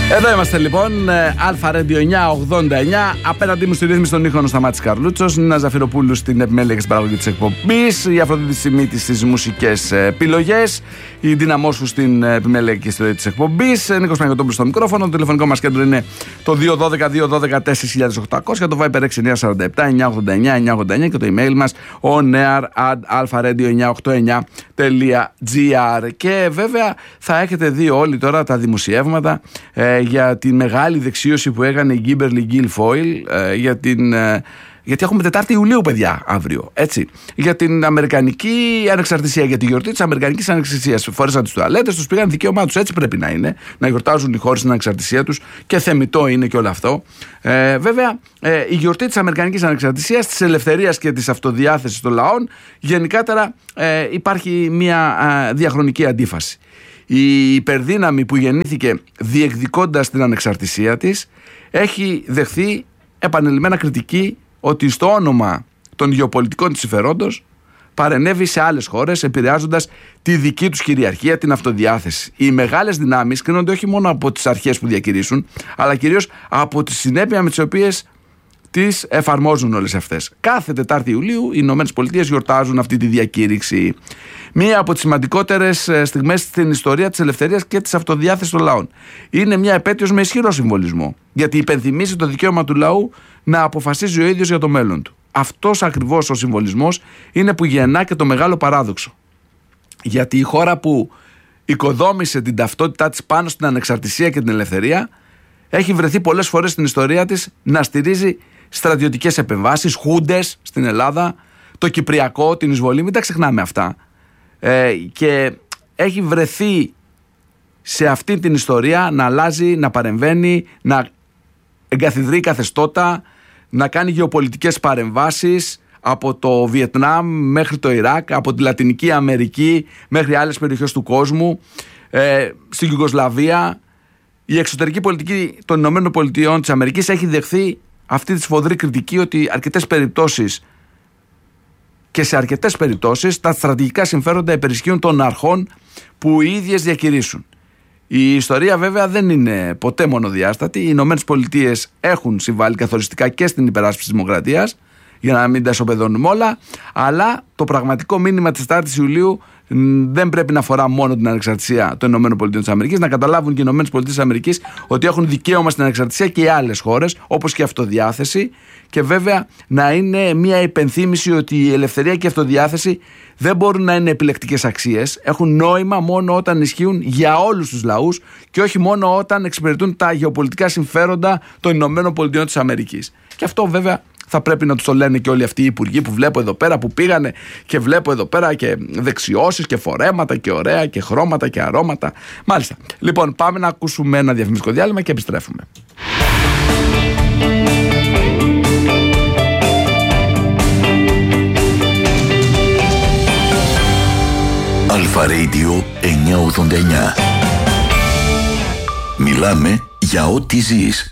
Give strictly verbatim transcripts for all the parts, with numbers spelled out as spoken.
Εδώ είμαστε λοιπόν, Αλφα Radio εννιακόσια ογδόντα εννιά. Απέναντί μου στη ρύθμιση των ήχων ο Σταμάτης Καρλούτσος, Νίνα Ζαφυροπούλου στην επιμέλεια και στην παραγωγή της εκπομπής, η Αφροδίτη Σιμίτης στις μουσικές επιλογές, η Δύναμό σου στην επιμέλεια και στη ροή της εκπομπής, Νίκος Παναγιωτόπουλος στο μικρόφωνο. Το τηλεφωνικό μας κέντρο είναι το δύο ένα δύο δύο ένα δύο τέσσερα οκτώ μηδέν μηδέν, το Viber έξι εννιά τέσσερα επτά εννιά ογδόντα εννιά εννιά ογδόντα εννιά και το email μας on air at alpha radio εννιακόσια ογδόντα εννιά τελεία gr. Και βέβαια θα έχετε δει όλοι τώρα τα δημοσιεύματα ε, για τη μεγάλη δεξίωση που έκανε η Kimberly Guilfoyle ε, για την... Ε, γιατί έχουμε Τετάρτη Ιουλίου, παιδιά, αύριο. Έτσι. Για την Αμερικανική ανεξαρτησία, για τη γιορτή της Αμερικανικής ανεξαρτησίας. Φορέσαν τις τουαλέτες, τους πήγαν δικαίωμά τους. Έτσι πρέπει να είναι. Να γιορτάζουν οι χώρες την ανεξαρτησία τους. Και θεμιτό είναι και όλο αυτό. Ε, βέβαια, ε, η γιορτή της Αμερικανικής ανεξαρτησίας, της ελευθερίας και της αυτοδιάθεσης των λαών, γενικότερα ε, υπάρχει μια ε, διαχρονική αντίφαση. Η υπερδύναμη που γεννήθηκε διεκδικώντας την ανεξαρτησία της έχει δεχθεί επανειλημμένα κριτική ότι στο όνομα των γεωπολιτικών της συμφερόντος παρενέβη σε άλλες χώρες, επηρεάζοντας τη δική τους κυριαρχία, την αυτοδιάθεση. Οι μεγάλες δυνάμεις κρίνονται όχι μόνο από τις αρχές που διακηρύσουν, αλλά κυρίως από τη συνέπεια με τις οποίες τις εφαρμόζουν όλες αυτές. Κάθε Τετάρτη Ιουλίου οι Ηνωμένες Πολιτείες γιορτάζουν αυτή τη διακήρυξη. Μία από τις σημαντικότερες στιγμές στην ιστορία της ελευθερίας και της αυτοδιάθεσης των λαών. Είναι μια επέτειος με ισχυρό συμβολισμό, γιατί υπενθυμίζει το δικαίωμα του λαού να αποφασίζει ο ίδιος για το μέλλον του. Αυτός ακριβώς ο συμβολισμός είναι που γεννά και το μεγάλο παράδοξο. Γιατί η χώρα που οικοδόμησε την ταυτότητά της πάνω στην ανεξαρτησία και την ελευθερία έχει βρεθεί πολλές φορές στην ιστορία της να στηρίζει στρατιωτικές επεμβάσεις, χούντες στην Ελλάδα, το Κυπριακό, την εισβολή, μην τα ξεχνάμε αυτά. Ε, και έχει βρεθεί σε αυτή την ιστορία να αλλάζει, να παρεμβαίνει, να εγκαθιδρύει καθεστώτα, να κάνει γεωπολιτικές παρεμβάσεις από το Βιετνάμ μέχρι το Ιράκ, από τη Λατινική Αμερική μέχρι άλλες περιοχές του κόσμου, ε, στην Ιουγκοσλαβία. Η εξωτερική πολιτική των Ηνωμένων Πολιτειών της Αμερικής έχει δεχθεί αυτή τη σφοδρή κριτική ότι αρκετές περιπτώσεις και σε αρκετές περιπτώσεις τα στρατηγικά συμφέροντα υπερισχύουν των αρχών που οι ίδιες διακηρύσουν. Η ιστορία βέβαια δεν είναι ποτέ μονοδιάστατη. Οι Ηνωμένες Πολιτείες έχουν συμβάλει καθοριστικά και στην υπεράσπιση της δημοκρατίας, για να μην τα ισοπεδώνουμε όλα, αλλά το πραγματικό μήνυμα της τετάρτης Ιουλίου δεν πρέπει να αφορά μόνο την ανεξαρτησία των Ηνωμένων Πολιτειών της Αμερικής. Να καταλάβουν και οι Ηνωμένες Πολιτείες της Αμερικής ότι έχουν δικαίωμα στην ανεξαρτησία και οι άλλες χώρες, όπως και η αυτοδιάθεση, και βέβαια να είναι μια υπενθύμηση ότι η ελευθερία και η αυτοδιάθεση δεν μπορούν να είναι επιλεκτικές αξίες. Έχουν νόημα μόνο όταν ισχύουν για όλους τους λαούς και όχι μόνο όταν εξυπηρετούν τα γεωπολιτικά συμφέροντα των Ηνωμένων Πολιτειών της Αμερικής. Και αυτό βέβαια θα πρέπει να τους το λένε και όλοι αυτοί οι υπουργοί που βλέπω εδώ πέρα, που πήγανε, και βλέπω εδώ πέρα και δεξιώσεις και φορέματα και ωραία και χρώματα και αρώματα. Μάλιστα. Λοιπόν, πάμε να ακούσουμε ένα διαφημιστικό διάλειμμα και επιστρέφουμε. Αλφα Radio εννιακόσια ογδόντα εννιά. Μιλάμε για ό,τι ζεις.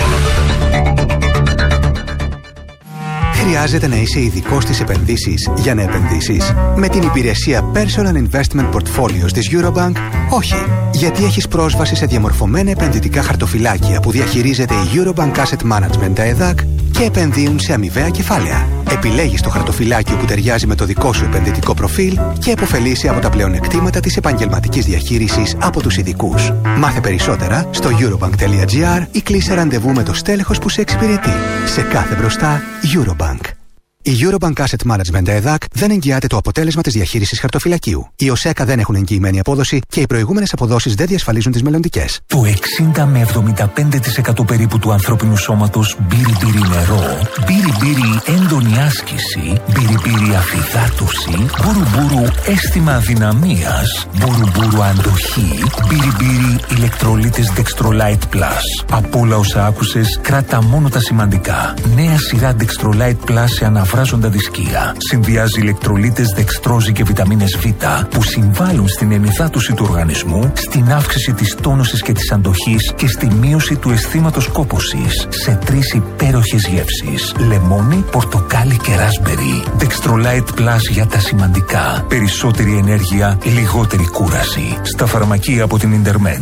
Χρειάζεται να είσαι ειδικός στις επενδύσεις για να επενδύσεις? Με την υπηρεσία Personal Investment Portfolios της Eurobank, όχι. Γιατί έχεις πρόσβαση σε διαμορφωμένα επενδυτικά χαρτοφυλάκια που διαχειρίζεται η Eurobank Asset Management, τα ΕΔΑΚ, και επενδύουν σε αμοιβαία κεφάλαια. Επιλέγεις το χαρτοφυλάκιο που ταιριάζει με το δικό σου επενδυτικό προφίλ και επωφελείσαι από τα πλεονεκτήματα της επαγγελματικής διαχείρισης από τους ειδικούς. Μάθε περισσότερα στο eurobank.gr ή κλείσε ραντεβού με το στέλεχος που σε εξυπηρετεί. Σε κάθε μπροστά, Eurobank. Η Eurobank Asset Management ΕΔΑΚ δεν εγγυάται το αποτέλεσμα της διαχείρισης χαρτοφυλακίου. Οι ΟΣΕΚΑ δεν έχουν εγγυημένη απόδοση και οι προηγούμενες αποδόσεις δεν διασφαλίζουν τις μελλοντικές. Το εξήντα με εβδομήντα πέντε τοις εκατό περίπου του ανθρώπινου σώματος μπύρι-μπύρι νερό, μπύρι-μπύρι έντονη άσκηση, μπύρι-μπύρι αφυδάτωση, μπουρου-μπουρου αίσθημα αδυναμίας, μπουρου-μπουρου αντοχή, μπύρι-μπύρι ηλεκτρολίτες Dextrolite Plus. Από όλα όσα άκουσες, κράτα μόνο τα σημαντικά. Νέα σειρά Dextrolite Plus σε αναβράζοντα δισκία. Συνδυάζει ηλεκτρολίτες, δεξτρόζη και βιταμίνες Β που συμβάλλουν στην ενυδάτωση του οργανισμού, στην αύξηση της τόνωσης και της αντοχής και στη μείωση του αισθήματος κόπωσης σε τρεις υπέροχες γεύσεις: λεμόνι, πορτοκάλι και ράσμπερι. Dextrolite Plus για τα σημαντικά. Περισσότερη ενέργεια, λιγότερη κούραση. Στα φαρμακεία από την Intermed.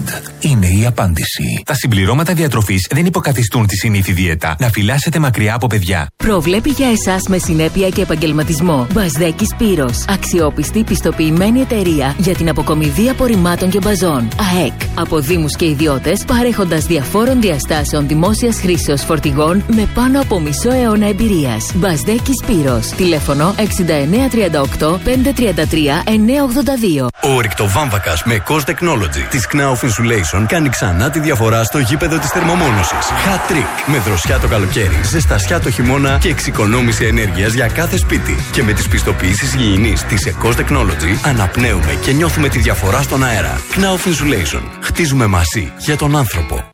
Blend είναι η απάντηση. Τα συμπληρώματα διατροφής δεν υποκαθιστούν τη συνήθη δίαιτα. Να φυλάσσετε μακριά από παιδιά. Προβλέπει για εσάς με συνέπεια και επαγγελματισμό. Μπασδέκης Σπύρος. Αξιόπιστη πιστοποιημένη εταιρεία για την αποκομιδή απορριμμάτων και μπαζών. ΑΕΚ. Από δήμους και ιδιώτες, παρέχοντας διαφόρων διαστάσεων δημόσιας χρήσεως φορτηγών με πάνω από μισό αιώνα εμπειρίας. Μπασδέκης Σπύρος. Τηλέφωνο εξήντα εννέα τριάντα οκτώ πεντακόσια τριάντα τρία εννιακόσια ογδόντα δύο. Ο ρηκτοβάμβακας με Cost Technology της Knauf Insulation κάνει ξανά τη διαφορά στο γήπεδο της θερμομόνωσης. Hat Trick. Με δροσιά το καλοκαίρι, ζεστασιά το χειμώνα και εξοικονόμηση ενέργειας για κάθε σπίτι. Και με τις πιστοποιήσεις υγιεινής της Cost Technology αναπνέουμε και νιώθουμε τη διαφορά στον αέρα. Knauf Insulation. Χτίζουμε μαζί για τον άνθρωπο.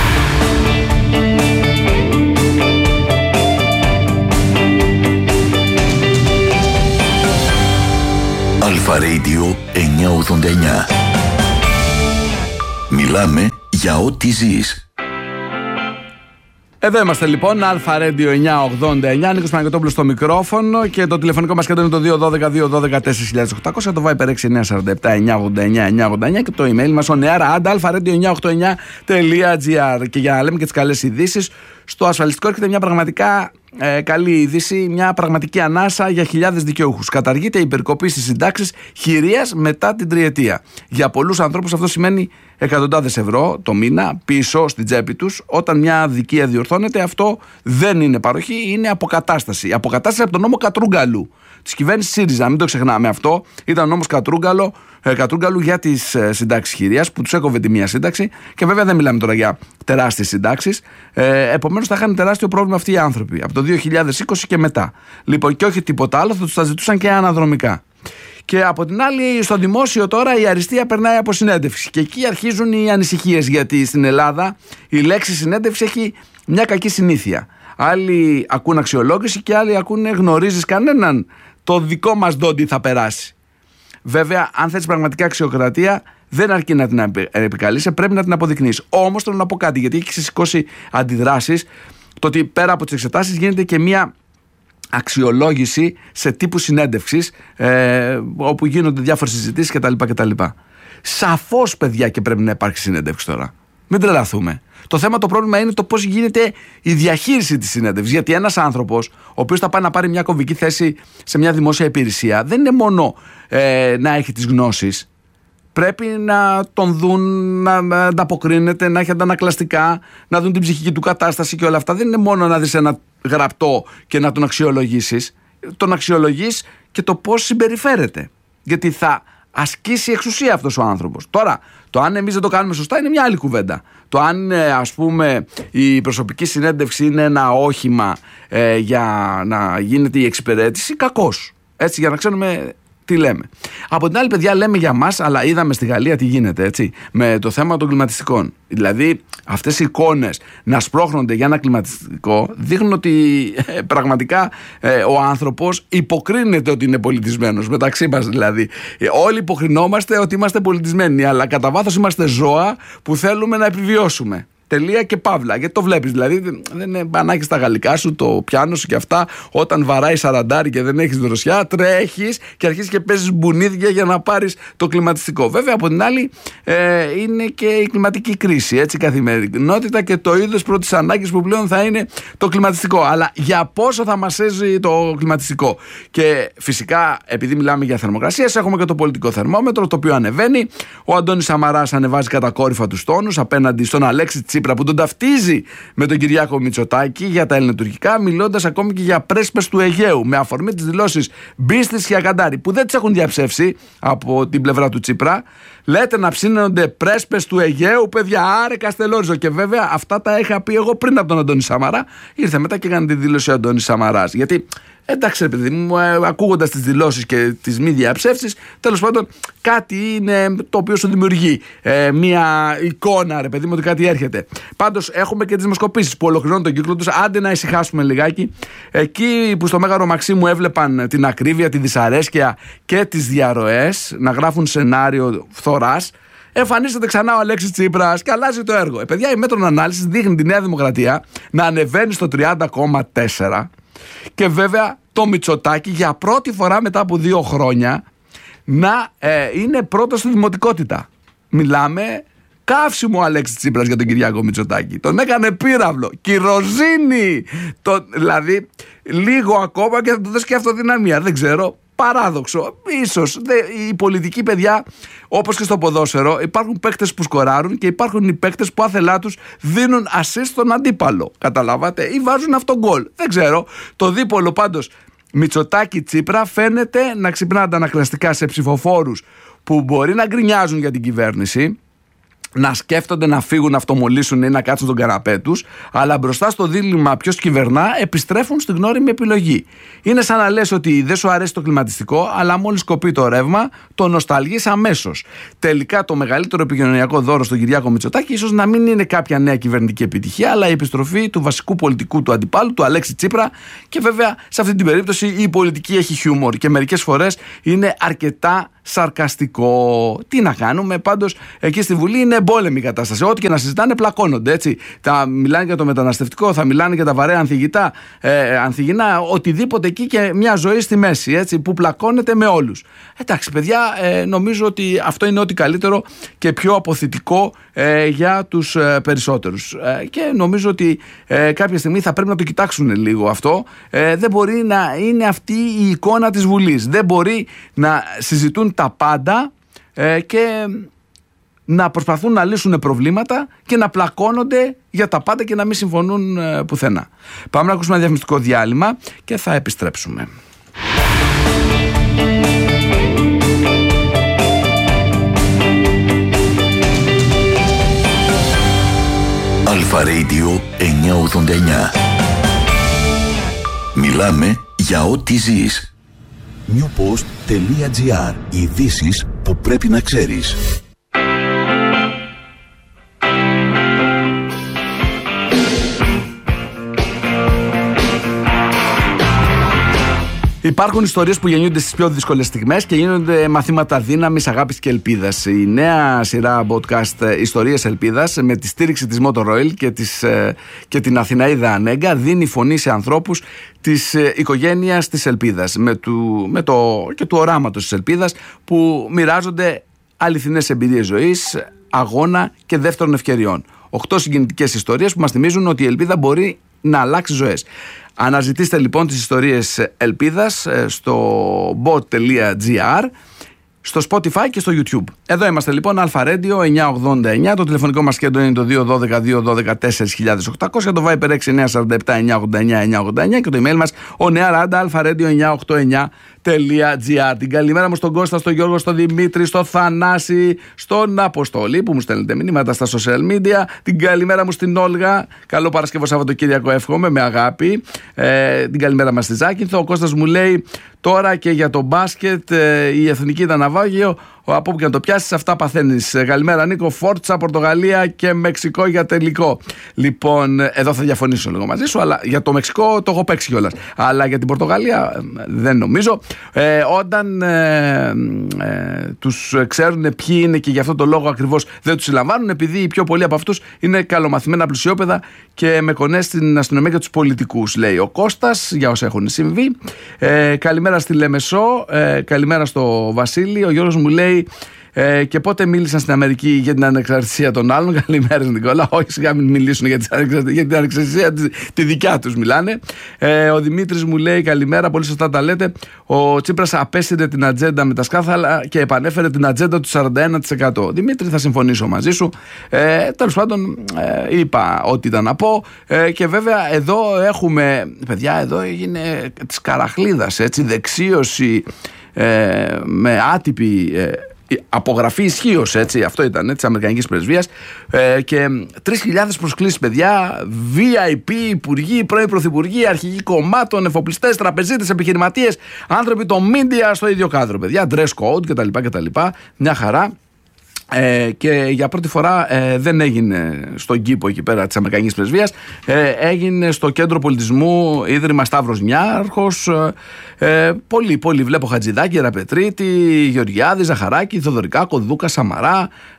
Αλφα Radio εννιακόσια ογδόντα εννιά. Μιλάμε για ό,τι ζεις. Εδώ είμαστε λοιπόν, Αλφα Radio εννιακόσια ογδόντα εννιά, Νίκος Παναγιωτόπουλος στο μικρόφωνο και το τηλεφωνικό μας κέντρο είναι το δύο ένα δύο δύο ένα δύο τέσσερα οκτώ μηδέν, το Viber έξι εννιά τέσσερα επτά εννιακόσια ογδόντα εννιά εννιακόσια ογδόντα εννιά και το email μας on air at alfa radio εννιακόσια ογδόντα εννιά τελεία τζι άρ. Και για να λέμε και τις καλές ειδήσεις, στο ασφαλιστικό έρχεται μια πραγματικά ε, καλή είδηση, μια πραγματική ανάσα για χιλιάδες δικαιούχους. Καταργείται η περικοπή στις συντάξεις χειρίας μετά την τριετία. Για πολλούς ανθρώπους αυτό σημαίνει εκατοντάδες ευρώ το μήνα πίσω στην τσέπη τους. Όταν μια αδικία διορθώνεται, αυτό δεν είναι παροχή, είναι αποκατάσταση. Αποκατάσταση από τον νόμο Κατρούγκαλου της κυβέρνησης ΣΥΡΙΖΑ. Μην το ξεχνάμε αυτό. Ήταν ο νόμος Κατρούγκαλου, ε, Κατρούγκαλου για τις ε, συντάξεις χειρίας που τους έκοβε τη μία σύνταξη. Και βέβαια δεν μιλάμε τώρα για τεράστιες συντάξεις. Ε, Επομένως θα είχαν τεράστιο πρόβλημα αυτοί οι άνθρωποι από το δύο χιλιάδες είκοσι και μετά. Λοιπόν, και όχι τίποτα άλλο, θα τους τα ζητούσαν και αναδρομικά. Και από την άλλη, στο δημόσιο τώρα η αριστεία περνάει από συνέντευξη. Και εκεί αρχίζουν οι ανησυχίες, γιατί στην Ελλάδα η λέξη συνέντευξη έχει μια κακή συνήθεια. Άλλοι ακούν αξιολόγηση και άλλοι ακούνε γνωρίζεις κανέναν, το δικό μας ντόντι θα περάσει. Βέβαια, αν θες πραγματικά αξιοκρατία, δεν αρκεί να την επικαλείσαι, πρέπει να την αποδεικνύεις. Όμως θέλω να πω κάτι, γιατί έχει ξεσηκώσει αντιδράσεις, το ότι πέρα από τις εξετάσεις γίνεται και μια αξιολόγηση σε τύπου συνέντευξης, ε, όπου γίνονται διάφορες συζητήσεις κτλ, κτλ. Σαφώς, παιδιά, και πρέπει να υπάρχει συνέντευξη τώρα. Μην τρελαθούμε. Το θέμα, το πρόβλημα είναι το πώς γίνεται η διαχείριση της συνέντευξης. Γιατί ένας άνθρωπος, ο οποίος θα πάει να πάρει μια κομβική θέση σε μια δημόσια υπηρεσία, δεν είναι μόνο ε, να έχει τις γνώσεις. Πρέπει να τον δουν, να ανταποκρίνεται, να έχει αντανακλαστικά, να δουν την ψυχική του κατάσταση και όλα αυτά. Δεν είναι μόνο να δεις ένα γραπτό και να τον αξιολογήσεις. Τον αξιολογείς και το πώς συμπεριφέρεται. Γιατί θα ασκήσει εξουσία αυτός ο άνθρωπος. Τώρα, το αν εμείς δεν το κάνουμε σωστά είναι μια άλλη κουβέντα. Το αν, ας πούμε, η προσωπική συνέντευξη είναι ένα όχημα ε, για να γίνεται η εξυπηρέτηση, κακώς. Έτσι, για να ξέρουμε τι λέμε. Από την άλλη, παιδιά, λέμε για μας, αλλά είδαμε στη Γαλλία τι γίνεται, έτσι, με το θέμα των κλιματιστικών. Δηλαδή, αυτές οι εικόνες να σπρώχνονται για ένα κλιματιστικό δείχνουν ότι ε, πραγματικά ε, ο άνθρωπος υποκρίνεται ότι είναι πολιτισμένος. Μεταξύ μας, δηλαδή. Ε, όλοι υποκρινόμαστε ότι είμαστε πολιτισμένοι, αλλά κατά βάθος είμαστε ζώα που θέλουμε να επιβιώσουμε. Τελεία και παύλα. Γιατί το βλέπεις, δηλαδή δεν είναι πανάκι στα γαλλικά σου, το πιάνο σου και αυτά. Όταν βαράει σαραντάρι και δεν έχεις δροσιά, τρέχεις και αρχίζεις και παίζεις μπουνίδια για να πάρεις το κλιματιστικό. Βέβαια, από την άλλη, ε, είναι και η κλιματική κρίση, έτσι, καθημερινότητα και το είδος πρώτης ανάγκης που πλέον θα είναι το κλιματιστικό. Αλλά για πόσο θα μας έζει το κλιματιστικό? Και φυσικά, επειδή μιλάμε για θερμοκρασίες, έχουμε και το πολιτικό θερμόμετρο, το οποίο ανεβαίνει. Ο Αντώνης Σαμαράς ανεβάζει κατακόρυφα τους τόνους απέναντι στον Αλέξη Τσίπρα, που τον ταυτίζει με τον Κυριάκο Μητσοτάκη για τα ελληνοτουρκικά, μιλώντας ακόμη και για πρέσπες του Αιγαίου, με αφορμή τις δηλώσεις Μπίστης και Ακαντάρη, που δεν τις έχουν διαψεύσει από την πλευρά του Τσίπρα. Λέτε να ψήνονται πρέσπες του Αιγαίου, παιδιά, άρε Καστελόριζο. Και βέβαια αυτά τα είχα πει εγώ πριν από τον Αντώνη Σαμαρά. Ήρθε μετά και έκανε τη δήλωση ο Αντώνης Σαμαράς. Γιατί εντάξει, ρε παιδί μου, ακούγοντας τις δηλώσεις και τις μη διαψεύσεις, τέλος πάντων κάτι είναι το οποίο σου δημιουργεί ε, μια εικόνα, ρε παιδί μου, ότι κάτι έρχεται. Πάντως έχουμε και τις δημοσκοπήσεις που ολοκληρώνουν τον κύκλο τους. Άντε να ησυχάσουμε λιγάκι. Εκεί που στο Μέγαρο Μαξίμου έβλεπαν την ακρίβεια, τη δυσαρέσκεια και τις διαρροές να γράφουν σενάριο φθοράς, εμφανίζεται ξανά ο Αλέξης Τσίπρας και αλλάζει το έργο. Ε, παιδιά, η μέτρων ανάλυση δείχνει τη Νέα Δημοκρατία να ανεβαίνει στο τριάντα κόμμα τέσσερα. Και βέβαια το Μητσοτάκη για πρώτη φορά μετά από δύο χρόνια να ε, είναι πρώτο στη δημοτικότητα. Μιλάμε καύσιμο ο Αλέξης Τσίπρας για τον Κυριάκο Μητσοτάκη. Τον έκανε πύραυλο. Κυροζίνη. Το, δηλαδή, λίγο ακόμα και θα του δώσει και αυτοδυναμία. Δεν ξέρω. Παράδοξο. Ίσως δε, οι πολιτικοί, παιδιά, όπως και στο ποδόσφαιρο, υπάρχουν παίκτες που σκοράρουν και υπάρχουν οι παίκτες που άθελά τους δίνουν assist στον αντίπαλο. Καταλάβατε, ή βάζουν αυτόν γκολ. Δεν ξέρω. Το δίπολο πάντως Μητσοτάκη Τσίπρα φαίνεται να ξυπνά αντανακλαστικά σε ψηφοφόρους που μπορεί να γκρινιάζουν για την κυβέρνηση, να σκέφτονται να φύγουν, να αυτομολύσουν ή να κάτσουν στον καναπέ τους, αλλά μπροστά στο δίλημμα ποιος κυβερνά επιστρέφουν στην γνώριμη επιλογή. Είναι σαν να λες ότι δεν σου αρέσει το κλιματιστικό, αλλά μόλις κοπεί το ρεύμα, το νοσταλγείς αμέσως. Τελικά το μεγαλύτερο επικοινωνιακό δώρο στον Κυριάκο Μητσοτάκη ίσως να μην είναι κάποια νέα κυβερνητική επιτυχία, αλλά η επιστροφή του βασικού πολιτικού του αντιπάλου, του Αλέξη Τσίπρα. Και βέβαια σε αυτή την περίπτωση η πολιτική έχει χιούμορ και μερικές φορές είναι αρκετά σαρκαστικό. Τι να κάνουμε, πάντως εκεί στη Βουλή είναι εμπόλεμη η κατάσταση. Ό,τι και να συζητάνε, πλακώνονται, έτσι. Θα μιλάνε για το μεταναστευτικό, θα μιλάνε για τα βαρέα ανθιγητά, ε, ανθιγεινά, οτιδήποτε εκεί και μια ζωή στη μέση, έτσι, που πλακώνεται με όλους. Εντάξει, παιδιά, ε, νομίζω ότι αυτό είναι ό,τι καλύτερο και πιο αποθητικό ε, για τους ε, περισσότερους. Ε, και νομίζω ότι ε, κάποια στιγμή θα πρέπει να το κοιτάξουν λίγο αυτό. Ε, δεν μπορεί να είναι αυτή η εικόνα της Βουλής. Δεν μπορεί να συζητούν τα πάντα ε, και να προσπαθούν να λύσουν προβλήματα και να πλακώνονται για τα πάντα και να μην συμφωνούν ε, πουθενά. Πάμε να ακούσουμε ένα διαφημιστικό διάλειμμα και θα επιστρέψουμε. Αλφα Radio εννιακόσια ογδόντα εννιά. Μιλάμε για ό,τι ζεις. newpost.gr. Ειδήσεις που πρέπει να ξέρεις. Υπάρχουν ιστορίες που γεννιούνται στις πιο δύσκολες στιγμές και γίνονται μαθήματα δύναμης, αγάπης και ελπίδας. Η νέα σειρά podcast Ιστορίες Ελπίδας, με τη στήριξη της Motor Oil και, της, και την Αθηναίδα Ανέγκα, δίνει φωνή σε ανθρώπους της οικογένειας της Ελπίδας, με, του, με το, και του οράματος της Ελπίδας, που μοιράζονται αληθινές εμπειρίες ζωής, αγώνα και δεύτερων ευκαιριών. Οχτώ συγκινητικές ιστορίες που μας θυμίζουν ότι η ελπίδα μπορεί να αλλάξει ζωές. Αναζητήστε λοιπόν τις ιστορίες ελπίδας στο bot.gr, στο Spotify και στο YouTube. Εδώ είμαστε λοιπόν, Αλφα Radio εννιακόσια ογδόντα εννιά. Το τηλεφωνικό μας κέντρο είναι το δύο ένα δύο δύο ένα δύο τέσσερα οκτακόσια, το Viber έξι εννιά τέσσερα επτά εννιακόσια ογδόντα εννιά εννιακόσια ογδόντα εννιά και το email μας ο νεαράντα αλφαρέντιο εννιακόσια ογδόντα εννιά τελεία τζι άρ. Την καλημέρα μου στον Κώστα, στον Γιώργο, στον Δημήτρη, στον Θανάση, στον Αποστόλη που μου στέλνετε μηνύματα στα social media. Την καλημέρα μου στην Όλγα. Καλό Παρασκευό Σαββατοκύριακο εύχομαι με αγάπη. Ε, την καλημέρα μας στη Ζάκυνθο. Ο Κώστας μου λέει τώρα και για το μπάσκετ ε, η εθνική ήταν ναυάγιο. Από όπου και να το πιάσεις, αυτά παθαίνεις. Καλημέρα Νίκο, Φόρτσα, Πορτογαλία και Μεξικό για τελικό. Λοιπόν, εδώ θα διαφωνήσω λίγο μαζί σου, αλλά για το Μεξικό το έχω παίξει κιόλας. Αλλά για την Πορτογαλία δεν νομίζω. Ε, όταν ε, ε, τους ξέρουν ποιοι είναι και γι' αυτό το λόγο ακριβώς δεν τους συλλαμβάνουν, επειδή οι πιο πολλοί από αυτούς είναι καλομαθημένα πλουσιόπαιδα και με κονές στην αστυνομία και τους πολιτικούς, λέει ο Κώστας, για όσα έχουν συμβεί. Ε, καλημέρα στη Λεμεσό, ε, καλημέρα στο Βασίλη. Ο Γιώργος μου λέει Ε, και πότε μίλησαν στην Αμερική για την ανεξαρτησία των άλλων. Καλημέρα Νικόλα. Όχι, σιγά μην μιλήσουν για, για την ανεξαρτησία τη, τη δικιά τους μιλάνε. ε, Ο Δημήτρης μου λέει καλημέρα, πολύ σωστά τα λέτε. Ο Τσίπρας απέσυρε την ατζέντα με τα σκάθαλα και επανέφερε την ατζέντα του σαράντα ένα τοις εκατό. Δημήτρη, θα συμφωνήσω μαζί σου. ε, Τέλος πάντων, ε, είπα ό,τι ήταν να πω. ε, Και βέβαια εδώ έχουμε, παιδιά, εδώ έγινε της καραχλίδας, έτσι, δεξίωση ε, με άτυπη ε, απογραφή ισχύως, έτσι, αυτό ήταν της Αμερικανικής Πρεσβείας, ε, και τρεις χιλιάδες προσκλήσεις, παιδιά, βι άι πι, υπουργοί, πρώην πρωθυπουργοί, αρχηγοί κομμάτων, εφοπλιστές, τραπεζίτες, επιχειρηματίες, άνθρωποι των media στο ίδιο κάδρο, παιδιά, dress code κτλ. κτλ. Μια χαρά. Ε, και για πρώτη φορά ε, δεν έγινε στον κήπο εκεί πέρα της Αμερικανικής Πρεσβείας, ε, έγινε στο Κέντρο Πολιτισμού Ίδρυμα Σταύρος Νιάρχος. ε, Πολύ, πολύ βλέπω Χατζηδάκη, Ραπετρίτη, Γεωργιάδη, Ζαχαράκη, Θοδωρικάκο, Δούκα, Σαμαρά,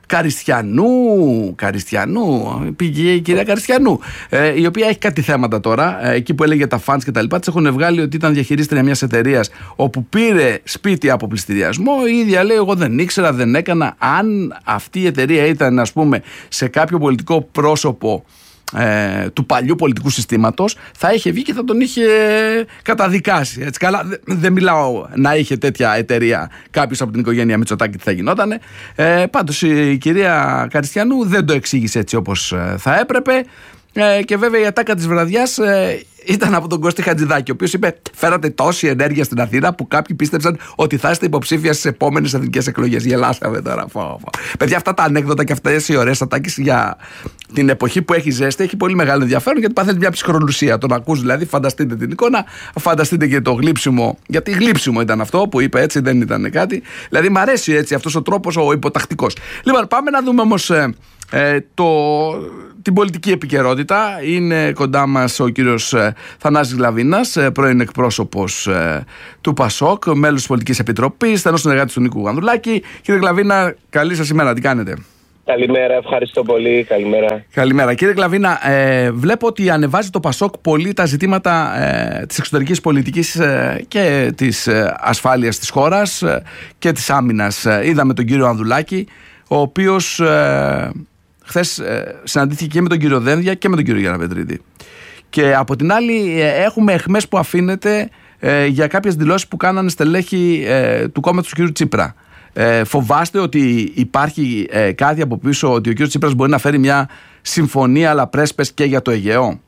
Καριστιανού, Καριστιανού, πήγε η κυρία Καριστιανού, ε, η οποία έχει κάτι θέματα τώρα, ε, εκεί που έλεγε τα fans και τα λοιπά, της έχουν βγάλει ότι ήταν διαχειρίστρια μιας εταιρείας όπου πήρε σπίτι από πληστηριασμό. Η ίδια λέει: εγώ δεν ήξερα, δεν έκανα. Αν αυτή η εταιρεία ήταν, ας πούμε, σε κάποιο πολιτικό πρόσωπο Ε, του παλιού πολιτικού συστήματος, θα είχε βγει και θα τον είχε καταδικάσει. Έτσι, καλά, δεν δε μιλάω να είχε τέτοια εταιρεία κάποιος από την οικογένεια Μητσοτάκη, τι θα γινότανε. Ε, πάντως η κυρία Καριστιανού δεν το εξήγησε έτσι όπως θα έπρεπε. Ε, και βέβαια η ατάκα της βραδιάς ε, ήταν από τον Κώστη Χατζηδάκη, ο οποίος είπε: φέρατε τόση ενέργεια στην Αθήνα που κάποιοι πίστεψαν ότι θα είστε υποψήφια στις επόμενες εθνικές εκλογές. Γελάσαμε τώρα. Φω, φω. Παιδιά, αυτά τα ανέκδοτα και αυτές οι ωραίες ατάκες για την εποχή που έχει ζέστη έχει πολύ μεγάλο ενδιαφέρον, γιατί παθαίνει μια ψυχρολουσία. Τον ακούς δηλαδή, φανταστείτε την εικόνα, φανταστείτε και το γλύψιμο. Γιατί γλύψιμο ήταν αυτό που είπε, έτσι, δεν ήταν κάτι. Δηλαδή, μ' αρέσει έτσι αυτός ο τρόπος, ο υποτακτικός. Λοιπόν, πάμε να δούμε όμως ε, ε, το. την πολιτική επικαιρότητα. Είναι κοντά μας ο κύριος ε, Θανάσης Γλαβίνας, ε, πρώην εκπρόσωπος ε, του ΠΑΣΟΚ, μέλος της Πολιτικής Επιτροπής, στενός συνεργάτης του Νίκου Γανδουλάκη. Κύριε Γλαβίνα, καλή σας ημέρα, τι κάνετε? Καλημέρα, ευχαριστώ πολύ, καλημέρα. Καλημέρα. Κύριε Γλαβίνα, ε, βλέπω ότι ανεβάζει το ΠΑΣΟΚ πολύ τα ζητήματα ε, της εξωτερικής πολιτικής ε, και της ε, ασφάλειας της χώρας ε, και της άμυνας. Ε, είδαμε τον κύριο Γανδουλάκη, ο οποίος Ε, χθες ε, συναντήθηκε και με τον κύριο Δένδια και με τον κύριο Γιάννα Πετρίδη. Και από την άλλη ε, έχουμε αιχμές που αφήνεται ε, για κάποιες δηλώσεις που κάνανε στελέχη ε, του κόμματος του κύριου Τσίπρα. Ε, φοβάστε ότι υπάρχει ε, κάτι από πίσω, ότι ο κύριος Τσίπρας μπορεί να φέρει μια συμφωνία αλλά πρέσπες και για το Αιγαίο?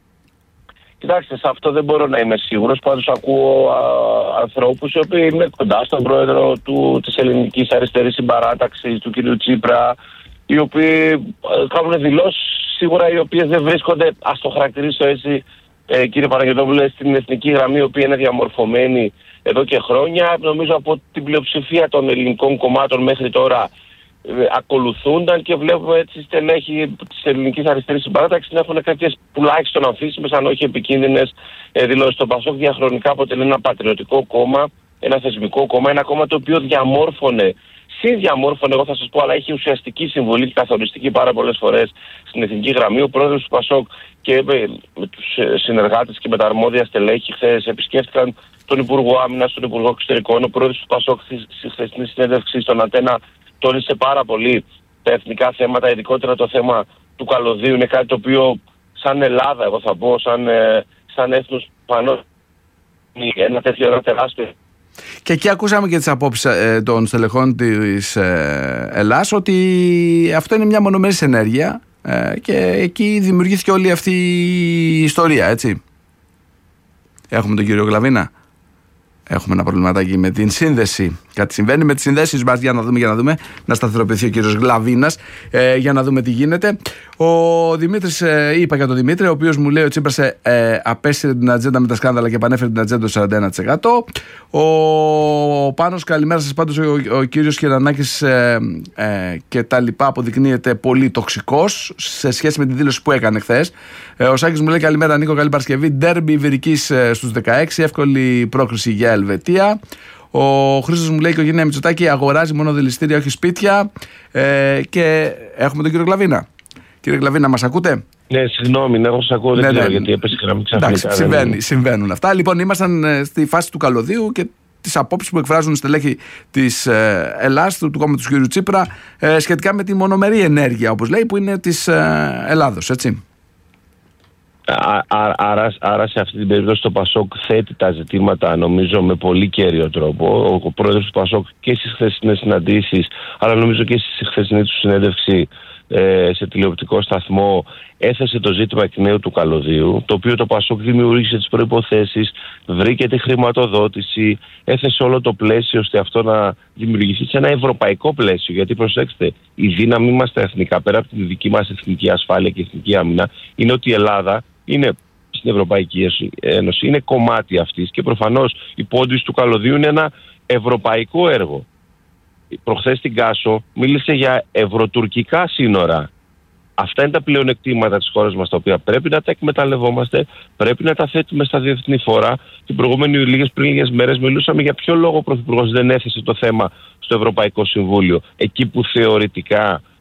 Κοιτάξτε, σε αυτό δεν μπορώ να είμαι σίγουρος. Πάντως ακούω α, ανθρώπους οι οποίοι είναι κοντά στον πρόεδρο του, της Ελληνικής Αριστερής Συμπαράταξης, του κύριου Τσίπρα, οι οποίοι κάνουν δηλώσεις σίγουρα οι οποίες δεν βρίσκονται, ας το χαρακτηρίσω έτσι, ε, κύριε Παναγιωτόπουλε, στην εθνική γραμμή, η οποία είναι διαμορφωμένη εδώ και χρόνια. Νομίζω από την πλειοψηφία των ελληνικών κομμάτων μέχρι τώρα ε, ακολουθούνταν, και βλέπουμε έτσι στελέχη της Ελληνικής Αριστερής Συμπαράταξης να έχουν κάποιες τουλάχιστον αμφίσιμες, αν όχι επικίνδυνες ε, δηλώσεις. Το ΠΑΣΟΚ διαχρονικά αποτελεί ένα πατριωτικό κόμμα, ένα θεσμικό κόμμα, ένα κόμμα το οποίο διαμόρφωνε, συνδιαμόρφωνε, εγώ θα σας πω, αλλά έχει ουσιαστική συμβολή και καθοριστική πάρα πολλές φορές στην εθνική γραμμή. Ο πρόεδρος του ΠΑΣΟΚ και με, με τους συνεργάτες και με τα αρμόδια στελέχη χθες επισκέφτηκαν τον Υπουργό Άμυνας, τον Υπουργό Εξωτερικών. Ο πρόεδρος του ΠΑΣΟΚ στη χθεσινή συνέντευξη στον Αντένα τόνισε πάρα πολύ τα εθνικά θέματα, ειδικότερα το θέμα του καλωδίου. Είναι κάτι το οποίο σαν Ελλάδα, εγώ θα πω, σαν, σαν έθνος πανώ, ένα τέτοιο ένα τεράστιο. Και εκεί ακούσαμε και τις απόψεις ε, των στελεχών της ε, Ελλάς ότι αυτό είναι μια μονομερής ενέργεια ε, και εκεί δημιουργήθηκε όλη αυτή η ιστορία, έτσι. Έχουμε τον κύριο Γλαβίνα. Έχουμε ένα προβληματάκι με την σύνδεση. Κάτι συμβαίνει με τις συνδέσεις μας. Για να δούμε, για να δούμε. Να σταθεροποιηθεί ο κύριος Γλαβίνας ε, για να δούμε τι γίνεται. Ο Δημήτρης, ε, είπα για τον Δημήτρη, ο οποίος μου λέει ότι Τσίπρας ε, ε, απέσυρε την ατζέντα με τα σκάνδαλα και επανέφερε την ατζέντα στο σαράντα ένα τοις εκατό. Ο Πάνος, καλημέρα σας. Πάντως ο, ο κύριος Χερανάκης ε, ε, και τα λοιπά αποδεικνύεται πολύ τοξικός σε σχέση με τη δήλωση που έκανε χθες. Ε, ο Σάκης μου λέει καλημέρα Νίκο, καλή Παρασκευή. Ντέρμπι Ιβηρικής ε, στους δεκαέξι, εύκολη πρόκριση για Ελβετία. Ο Χρήστος μου λέει η οικογένεια Μητσοτάκη αγοράζει μόνο δηληστήρια, όχι σπίτια. Ε, και έχουμε τον κύριο Γλαβίνα. Κύριε Γλαβίνα, μας ακούτε? Ναι, συγγνώμη, ναι, εγώ σας ακούω, δεν ναι, ξέρω ναι. γιατί έπεσε και να μην ξαφνικά. Εντάξει, συμβαίνει, συμβαίνουν αυτά. Λοιπόν, ήμασταν στη φάση του καλωδίου και τις απόψεις που εκφράζουν στελέχη της ε, Ελλάς, του, του κόμματος του κ. Τσίπρα, ε, σχετικά με τη μονομερή ενέργεια, όπως λέει, που είναι της ε, Ελλάδος, έτσι. Άρα, άρα, άρα σε αυτή την περίπτωση το ΠΑΣΟΚ θέτει τα ζητήματα, νομίζω, με πολύ κέριο τρόπο. Ο, ο πρόεδρος του ΠΑΣΟΚ και στις χθεσινές συναντήσεις, αλλά νομίζω και στη χθεσινή του συνέντευξη ε, σε τηλεοπτικό σταθμό, έθεσε το ζήτημα εκ νέου του καλωδίου, το οποίο το ΠΑΣΟΚ δημιούργησε τις προϋποθέσεις, βρήκε τη χρηματοδότηση, έθεσε όλο το πλαίσιο ώστε αυτό να δημιουργηθεί σε ένα ευρωπαϊκό πλαίσιο. Γιατί προσέξτε, η δύναμη μας στα εθνικά, πέρα από τη δική μας εθνική ασφάλεια και εθνική άμυνα, είναι ότι η Ελλάδα είναι στην Ευρωπαϊκή Ένωση, είναι κομμάτι αυτής και προφανώς η πόντιση του καλωδίου είναι ένα ευρωπαϊκό έργο. Προχθές στην Κάσο μίλησε για ευρωτουρκικά σύνορα. Αυτά είναι τα πλεονεκτήματα της χώρας μας, τα οποία πρέπει να τα εκμεταλλευόμαστε, πρέπει να τα θέτουμε στα διεθνή φόρα. Την προηγούμενη λίγες, πριν λίγες μέρες μιλούσαμε για ποιο λόγο ο Πρωθυπουργός δεν έθεσε το θέμα στο Ευρωπαϊκό Συμβούλιο, εκεί που θεωρητικά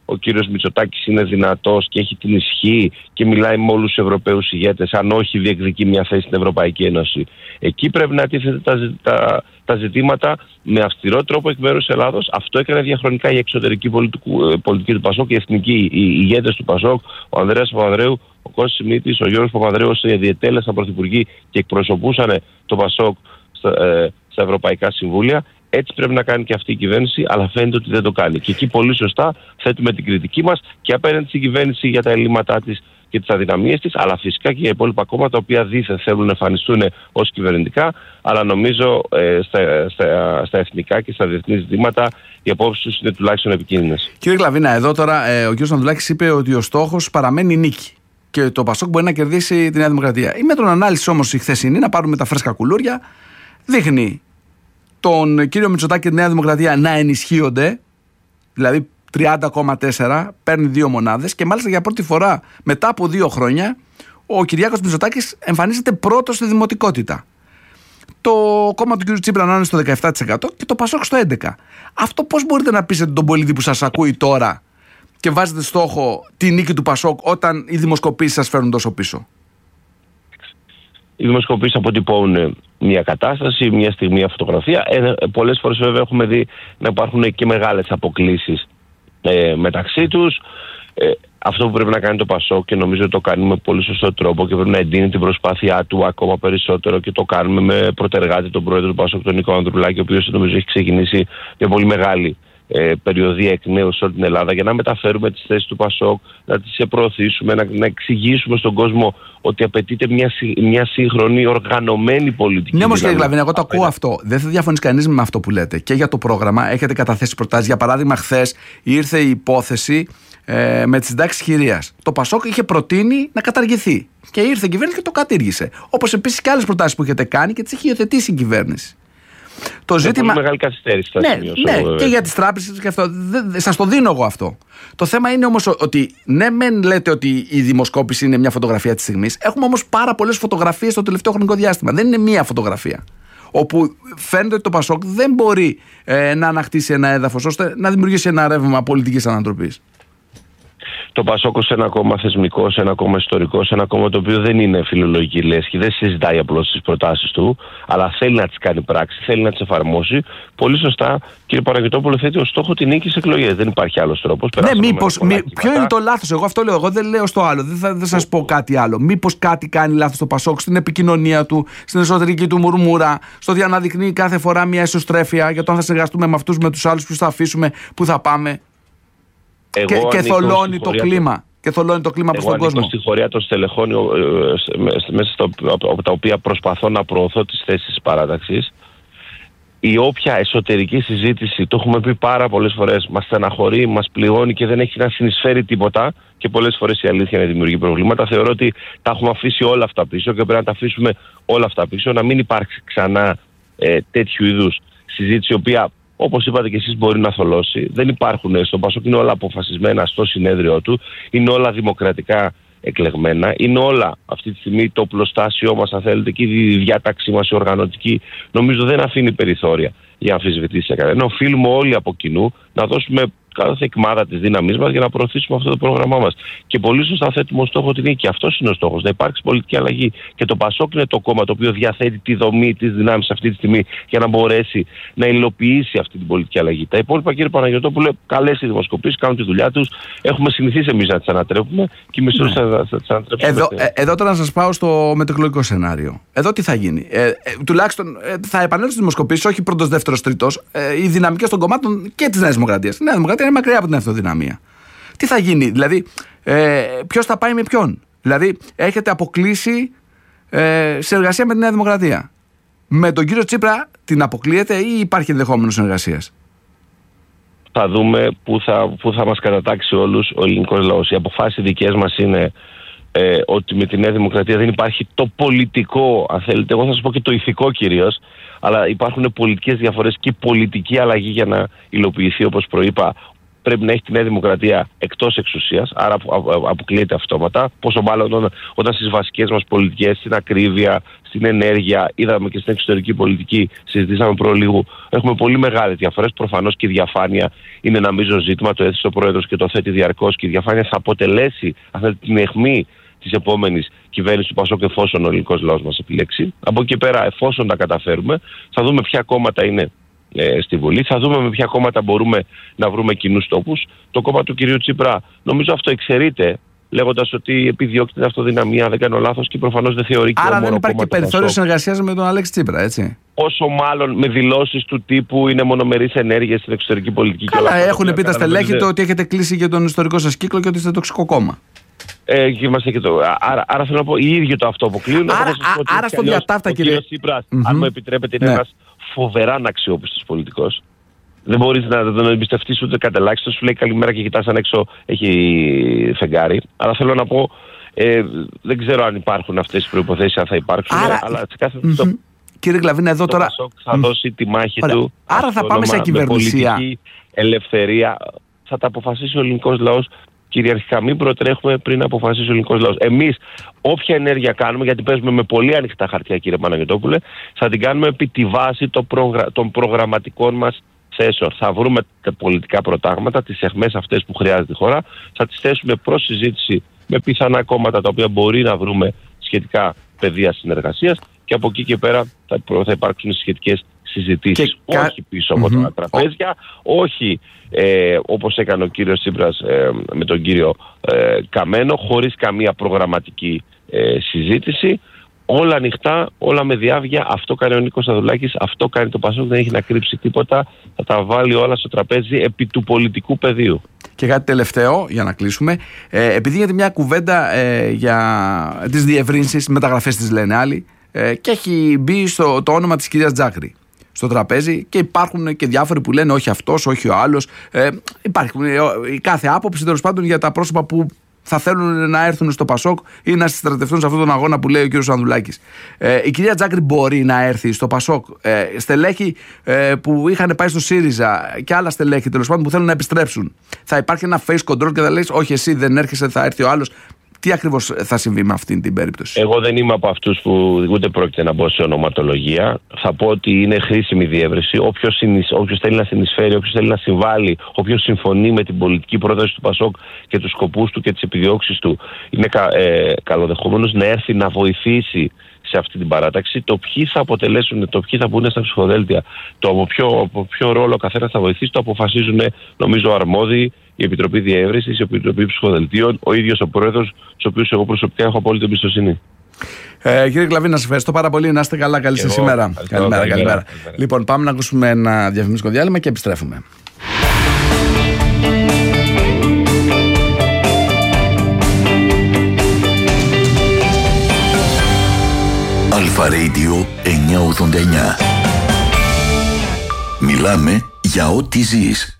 ο κύριος Μητσοτάκης είναι δυνατός και έχει την ισχύ και μιλάει με όλους τους Ευρωπαίους ηγέτες, αν όχι διεκδικεί μια θέση στην Ευρωπαϊκή Ένωση. Εκεί πρέπει να τίθεται τα, τα, τα ζητήματα με αυστηρό τρόπο εκ μέρους της Ελλάδος. Αυτό έκανε διαχρονικά η εξωτερική πολιτικού, πολιτική του Πασόκ, οι εθνικοί οι, οι ηγέτες του Πασόκ, ο Ανδρέας Παπανδρέου, ο Κώστας Σιμίτης, ο Γιώργος Παπανδρέου, ως διετέλεσαν πρωθυπουργοί και εκπροσωπούσαν το Πασόκ στα, ε, στα Ευρωπαϊκά Συμβούλια. Έτσι πρέπει να κάνει και αυτή η κυβέρνηση, αλλά φαίνεται ότι δεν το κάνει. Και εκεί πολύ σωστά θέτουμε την κριτική μας και απέναντι στην κυβέρνηση για τα ελλείμματά της και τις αδυναμίες της, αλλά φυσικά και για υπόλοιπα κόμματα τα οποία δίθεν θέλουν να εμφανιστούν ως κυβερνητικά, αλλά νομίζω ε, στα, στα, στα εθνικά και στα διεθνή ζητήματα οι απόψεις τους είναι τουλάχιστον επικίνδυνες. Κύριε Κλαβίνα, εδώ τώρα ε, ο κ. Ανδρουλάκης είπε ότι ο στόχος παραμένει η νίκη και το Πασόκ μπορεί να κερδίσει τη Νέα Δημοκρατία. Η μέτρων-ανάλυση όμως η χθεσινή, να πάρουμε τα φρέσκα κουλούρια, δείχνει τον κύριο Μητσοτάκη και τη Νέα Δημοκρατία να ενισχύονται, δηλαδή τριάντα κόμμα τέσσερα, παίρνει δύο μονάδες και μάλιστα για πρώτη φορά μετά από δύο χρόνια ο Κυριάκος Μητσοτάκης εμφανίζεται πρώτος στη δημοτικότητα. Το κόμμα του κ. Τσίπρα να είναι στο δεκαεπτά τοις εκατό και το Πασόκ στο έντεκα τοις εκατό. Αυτό πώς μπορείτε να πείσετε τον πολίτη που σας ακούει τώρα και βάζετε στόχο τη νίκη του Πασόκ όταν οι δημοσκοπήσεις σας φέρνουν τόσο πίσω? Οι δημοσκοπήσεις αποτυπώνουν μια κατάσταση, μια στιγμή, μια φωτογραφία. Ε, πολλές φορές βέβαια έχουμε δει να υπάρχουν και μεγάλες αποκλίσεις ε, μεταξύ τους. Ε, αυτό που πρέπει να κάνει το Πασόκ, και νομίζω ότι το κάνουμε με πολύ σωστό τρόπο και πρέπει να εντείνει την προσπάθειά του ακόμα περισσότερο, και το κάνουμε με πρωτεργάτη τον πρόεδρο του Πασόκ, τον Νίκο Ανδρουλάκη, ο οποίος νομίζω έχει ξεκινήσει μια πολύ μεγάλη ε, περιοδία εκ νέου σε όλη την Ελλάδα, για να μεταφέρουμε τις θέσεις του Πασόκ, να τις προωθήσουμε, να, να εξηγήσουμε στον κόσμο ότι απαιτείται μια, μια σύγχρονη οργανωμένη πολιτική. Ναι, όμως κύριε Κλαβίνα, εγώ το ακούω αυτό. Δεν θα διαφωνήσει κανείς με αυτό που λέτε. Και για το πρόγραμμα έχετε καταθέσει προτάσεις. Για παράδειγμα, χθες ήρθε η υπόθεση ε, με τις συντάξεις χειρίας. Το Πασόκ είχε προτείνει να καταργηθεί. Και ήρθε η κυβέρνηση και το κατήργησε. Όπως επίσης και άλλες προτάσεις που έχετε κάνει και τις έχει υιοθετήσει η κυβέρνηση. Το ζήτημα... Πολύ μεγάλη καθυστέρηση. Ναι, ναι, και για τις τράπεζες και αυτό. Σας το δίνω εγώ αυτό. Το θέμα είναι όμως ότι ναι, μεν λέτε ότι η δημοσκόπηση είναι μια φωτογραφία της στιγμής. Έχουμε όμως πάρα πολλές φωτογραφίες στο τελευταίο χρονικό διάστημα. Δεν είναι μία φωτογραφία. Όπου φαίνεται ότι το Πασόκ δεν μπορεί ε, να ανακτήσει ένα έδαφος ώστε να δημιουργήσει ένα ρεύμα πολιτικής ανατροπής. Το Πασόκ σε ένα κόμμα θεσμικό, σε ένα κόμμα ιστορικό, σε ένα κόμμα το οποίο δεν είναι φιλολογική λέσχη, δεν συζητάει απλώς τις προτάσεις του, αλλά θέλει να τις κάνει πράξη, θέλει να τις εφαρμόσει. Πολύ σωστά, κύριε Παναγιωτόπουλο, θέτει ως στόχο την νίκη στις εκλογές. Δεν υπάρχει άλλος τρόπος. Ναι, μήπως. Μη, ποιο είναι το λάθος? Εγώ αυτό λέω. Εγώ δεν λέω στο άλλο. Δεν θα δεν σας πω κάτι άλλο. Μήπως κάτι κάνει λάθος το Πασόκ στην επικοινωνία του, στην εσωτερική του μουρμούρα, στο διαναδεικνύει κάθε φορά μια ισοστρέφεια για το αν θα συνεργαστούμε με αυτούς, με τους άλλους, ποιους θα αφήσουμε, πού θα πάμε. Εγώ και, και θολώνει το κλίμα. Και θολώνει το κλίμα προς τον κόσμο. Εγώ στη χωρία των στελεχών, μέσα στο, από τα οποία προσπαθώ να προωθώ τις θέσεις της παράταξης. Η όποια εσωτερική συζήτηση, το έχουμε πει πάρα πολλές φορές, μας στεναχωρεί, μας πληγώνει και δεν έχει να συνεισφέρει τίποτα, και πολλές φορές η αλήθεια είναι δημιουργεί προβλήματα. Θεωρώ ότι τα έχουμε αφήσει όλα αυτά πίσω και πρέπει να τα αφήσουμε όλα αυτά πίσω, να μην υπάρξει ξανά ε, τέτοιου είδους συζήτηση, η οποία, όπως είπατε και εσείς, μπορεί να θολώσει. Δεν υπάρχουν στον Πασόκ, είναι όλα αποφασισμένα στο συνέδριό του, είναι όλα δημοκρατικά εκλεγμένα, είναι όλα αυτή τη στιγμή το πλωστάσιό μας, αν θέλετε, και η διάταξή μας η οργανωτική, νομίζω δεν αφήνει περιθώρια για αμφισβητήσεις σε κανένα. Οφείλουμε όλοι από κοινού να δώσουμε κάθε εκμάδα της δύναμής μας για να προωθήσουμε αυτό το πρόγραμμά μας. Και πολύ σωστά θέτουμε ως στόχο την νίκη. Αυτός είναι ο στόχος, να υπάρξει πολιτική αλλαγή. Και το Πασόκ είναι το κόμμα το οποίο διαθέτει τη δομή της δυνάμεις αυτή τη στιγμή για να μπορέσει να υλοποιήσει αυτή την πολιτική αλλαγή. Τα υπόλοιπα, κύριε Παναγιωτόπουλε, καλές οι δημοσκοπήσεις, κάνουν τη δουλειά τους. Έχουμε συνηθίσει εμείς να τις ανατρέπουμε και εμείς ναι. θα, θα τις ανατρέψουμε. Εδώ, ε, εδώ τώρα να σας πάω στο μετεκλογικό σενάριο. Εδώ τι θα γίνει? Ε, ε, τουλάχιστον ε, θα επανέλθουν στις δημοσκοπήσεις, όχι πρώτος, δεύτερος, τρίτος, ε, οι δυναμικές των κομμάτων και της Νέας Δημοκρατίας. Η Νέα Δημοκρατία είναι μακριά από την αυτοδυναμία. Τι θα γίνει, δηλαδή, ε, ποιος θα πάει με ποιον? Δηλαδή, έχετε αποκλείσει ε, συνεργασία με τη Νέα Δημοκρατία. Με τον κύριο Τσίπρα την αποκλείεται ή υπάρχει ενδεχόμενο συνεργασίας? Θα δούμε πού θα, πού θα μας κατατάξει όλους ο ελληνικός λαός. Οι αποφάσεις δικές μας είναι ε, ότι με τη Νέα Δημοκρατία δεν υπάρχει το πολιτικό, αν θέλετε, εγώ θα σας πω και το ηθικό κυρίως, αλλά υπάρχουν πολιτικές διαφορές και πολιτική αλλαγή για να υλοποιηθεί, όπως προείπα, πρέπει να έχει τη Νέα Δημοκρατία εκτός εξουσίας, άρα αποκλείεται αυτόματα. Πόσο μάλλον όταν, όταν στις βασικές μας πολιτικές, στην ακρίβεια, στην ενέργεια, είδαμε και στην εξωτερική πολιτική, συζητήσαμε προλίγου, έχουμε πολύ μεγάλες διαφορές. Προφανώς και η διαφάνεια είναι ένα μείζον ζήτημα, το έθεσε ο Πρόεδρος και το θέτει διαρκώς, και η διαφάνεια θα αποτελέσει αυτή την αιχμή της επόμενης κυβέρνησης του Πασόκ, εφόσον ο ελληνικός λαός μας επιλέξει. Από εκεί πέρα, εφόσον τα καταφέρουμε, θα δούμε ποια κόμματα είναι ε, στη Βουλή, θα δούμε με ποια κόμματα μπορούμε να βρούμε κοινούς τόπους. Το κόμμα του κυρίου Τσίπρα, νομίζω αυτό εξαιρείται, λέγοντας ότι επιδιώκει την αυτοδυναμία, δεν κάνω λάθος, και προφανώς δεν θεωρεί και άρα ο δεν μόνο υπάρχει και περιθώριο συνεργασίας με τον Αλέξη Τσίπρα, έτσι. Όσο μάλλον με δηλώσεις του τύπου είναι μονομερείς ενέργειες στην εξωτερική πολιτική. Καλά, και όλα έχουν πει τα στελέχη το ότι έχετε κλείσει για τον ιστορικό σας κύκλο και ότι είστε τοξικό κόμμα. Ε, και είμαστε και το, άρα, άρα θέλω να πω, οι ίδιοι το αυτό αποκλείουν. Άρα, α, άρα στο διατάφτα, κύριε Τσίπρας, mm-hmm. αν μου επιτρέπετε, είναι ναι. ένας φοβερά αναξιόπιστος πολιτικός. Δεν μπορείς να τον εμπιστευτείς ούτε κατ' ελάχιστο. Σου λέει καλημέρα και κοιτάς αν έξω έχει φεγγάρι. Αλλά θέλω να πω, ε, δεν ξέρω αν υπάρχουν αυτές οι προϋποθέσεις, αν θα υπάρξουν. Άρα, αλλά σε κάθε mm-hmm. το, κύριε Γκλαβίνα, εδώ το τώρα. Πασόκ θα δώσει τη μάχη Ωραία. του. Άρα θα πάμε σε κυβερνησία. Με πολιτική ελευθερία. Θα τα αποφασίσει ο ελληνικός λαός. Κυριαρχικά, μην προτρέχουμε πριν αποφασίσει ο ελληνικός λαός. Εμείς, όποια ενέργεια κάνουμε, γιατί παίζουμε με πολύ ανοιχτά χαρτιά, κύριε Παναγιωτόπουλε, θα την κάνουμε επί τη βάση των, προγρα... των προγραμματικών μας θέσεων. Θα βρούμε τα πολιτικά προτάγματα, τις αιχμές αυτές που χρειάζεται η χώρα, θα τις θέσουμε προς συζήτηση με πιθανά κόμματα τα οποία μπορεί να βρούμε σχετικά πεδία συνεργασίας, και από εκεί και πέρα θα, θα υπάρξουν σχετικές συζητήσεις. Και... όχι πίσω από mm-hmm. τα τραπέζια, όχι ε, όπως έκανε ο κύριος Τσίπρας ε, με τον κύριο ε, Καμένο, χωρίς καμία προγραμματική ε, συζήτηση. Όλα ανοιχτά, όλα με διάβγεια. Αυτό κάνει ο Νίκος Ανδρουλάκης, αυτό κάνει το Πασόκ, δεν έχει να κρύψει τίποτα. Θα τα βάλει όλα στο τραπέζι επί του πολιτικού πεδίου. Και κάτι τελευταίο, για να κλείσουμε. Ε, επειδή γίνεται μια κουβέντα ε, για τις διευρύνσεις, μεταγραφές τις λένε άλλοι, ε, και έχει μπει στο, το όνομα της κυρίας Τζάκρη στο τραπέζι, και υπάρχουν και διάφοροι που λένε όχι αυτός, όχι ο άλλος. Ε, υπάρχει η κάθε άποψη, τέλος πάντων, για τα πρόσωπα που θα θέλουν να έρθουν στο Πασόκ ή να συστρατευτούν σε αυτόν τον αγώνα που λέει ο κύριος Ανδρουλάκης. Ε, η κυρία Τζάκρη μπορεί να έρθει στο Πασόκ. Ε, στελέχη ε, που είχαν πάει στο ΣΥΡΙΖΑ και άλλα στελέχη, τέλος πάντων, που θέλουν να επιστρέψουν. Θα υπάρχει ένα face control και θα λέει όχι, εσύ δεν έρχεσαι, θα έρθει ο άλλος. Τι ακριβώς θα συμβεί με αυτήν την περίπτωση? Εγώ δεν είμαι από αυτούς που ούτε πρόκειται να μπω σε ονοματολογία. Θα πω ότι είναι χρήσιμη διεύρυνση. Όποιος, όποιος θέλει να συνεισφέρει, όποιος θέλει να συμβάλλει, όποιος συμφωνεί με την πολιτική πρόταση του Πασόκ και τους σκοπούς του και τις επιδιώξεις του, είναι κα, ε, καλοδεχόμενος να έρθει να βοηθήσει σε αυτή την παράταξη. Το ποιοι θα αποτελέσουν, το ποιοι θα μπουν στα ψηφοδέλτια, το από ποιο, από ποιο ρόλο ο καθένας θα βοηθήσει, το αποφασίζουν, νομίζω, αρμόδιοι, η Επιτροπή Διεύρυνσης, η Επιτροπή Ψηφοδελτίων, ο ίδιος ο Πρόεδρος, στους οποίους εγώ προσωπικά έχω απόλυτη εμπιστοσύνη. Ε, κύριε Γκλαβίνα, σας ευχαριστώ πάρα πολύ. Να είστε καλά. Καλή σας σήμερα. Καλημέρα, καλημέρα. Λοιπόν, πάμε να ακούσουμε ένα διαφημιστικό διάλειμμα και επιστρέφουμε. Αλφα Radio εννιακόσια ογδόντα εννιά. Μιλάμε για ό,τι ζεις.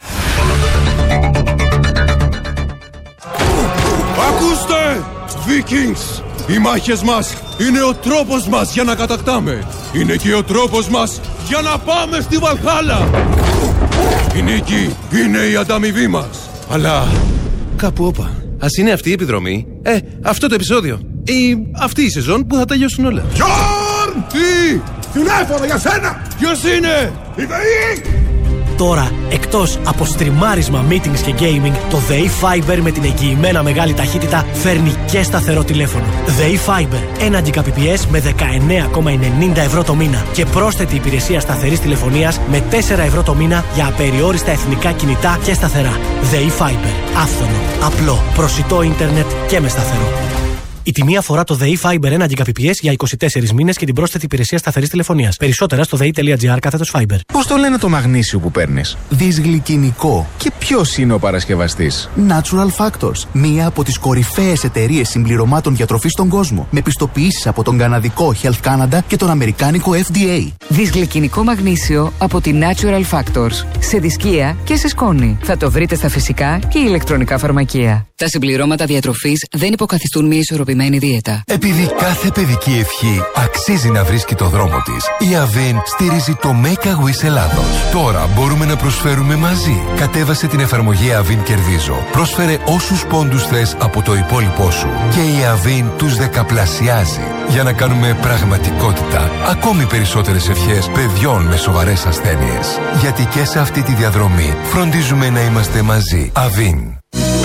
Ακούστε! Vikings! Οι μάχες μας είναι ο τρόπος μας για να κατακτάμε. Είναι και ο τρόπος μας για να πάμε στη Βαλχάλα. Η νίκη είναι η ανταμοιβή μας. Αλλά κάπου όπα. Ας είναι αυτή η επιδρομή. Ε, αυτό το επεισόδιο. Ή αυτή η σεζόν που θα τελειώσουν όλα. Γιόρν! Τι! Τηλέφωνο για σένα! Ποιος είναι? Η ΔΕΗ! Τώρα, εκτός από στριμάρισμα, meetings και gaming, το ΔΕΗ Fiber με την εγγυημένα μεγάλη ταχύτητα φέρνει και σταθερό τηλέφωνο. ΔΕΗ Fiber, ένα Gbps με δεκαεννέα κόμμα ενενήντα ευρώ το μήνα και πρόσθετη υπηρεσία σταθερής τηλεφωνίας με τέσσερα ευρώ το μήνα για απεριόριστα εθνικά κινητά και σταθερά. ΔΕΗ Fiber, άφθονο, απλό, προσιτό ίντερνετ και με σταθερό. Η τιμή αφορά το ΔΕΗ Fiber ένα Gbps για είκοσι τέσσερις μήνες και την πρόσθετη υπηρεσία σταθερής τηλεφωνίας. Περισσότερα στο δei.gr κάθετος Fiber. Πώς το λένε το μαγνήσιο που παίρνεις? Δυσγλυκινικό. Και ποιος είναι ο παρασκευαστής? Natural Factors. Μία από τις κορυφαίες εταιρείες συμπληρωμάτων διατροφής στον κόσμο. Με πιστοποιήσεις από τον καναδικό Health Canada και τον αμερικάνικο εφ ντι έι. Δυσγλυκινικό μαγνήσιο από τη Natural Factors. Σε δισκία και σε σκόνη. Θα το βρείτε στα φυσικά και ηλεκτρονικά φαρμακεία. Τα συμπληρώματα διατροφής δεν υποκαθιστούν μια ισορροπημένη πιστοποιημένη δίαιτα. Επειδή κάθε παιδική ευχή αξίζει να βρίσκει το δρόμο της, η Avin στηρίζει το Make a Wish Ελλάδος. Τώρα μπορούμε να προσφέρουμε μαζί. Κατέβασε την εφαρμογή Avin Κερδίζω. Πρόσφερε όσους πόντους θες από το υπόλοιπό σου και η Avin τους δεκαπλασιάζει για να κάνουμε πραγματικότητα ακόμη περισσότερες ευχές παιδιών με σοβαρές ασθένειες. Γιατί και σε αυτή τη διαδρομή φροντίζουμε να είμαστε μαζί. Avin.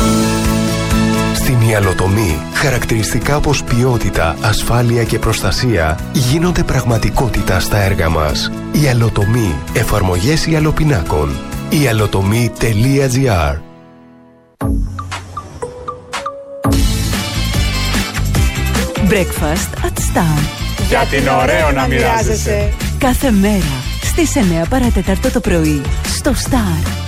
Στην ιαλοτομή, χαρακτηριστικά όπως ποιότητα, ασφάλεια και προστασία γίνονται πραγματικότητα στα έργα μας. Ιαλοτομή. Εφαρμογές ιαλοπινάκων. ιαλοτομή τελεία τζι άρ. Breakfast at Star. Γιατί είναι ωραίο να μοιράζεσαι. Κάθε μέρα στις εννιά παρά τέταρτο το πρωί στο Star.